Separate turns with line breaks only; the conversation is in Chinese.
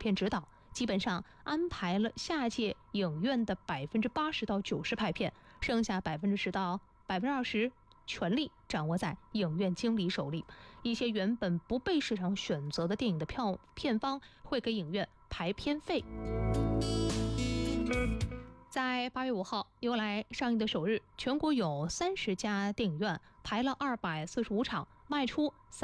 片指导，基本上安排了下届影院的80%到90%排片，剩下10%到20%权力掌握在影院经理手里。一些原本不被市场选择的电影的片方会给影院排片费。在8月5号由来上映的首日，全国有30家电影院排了245场，卖出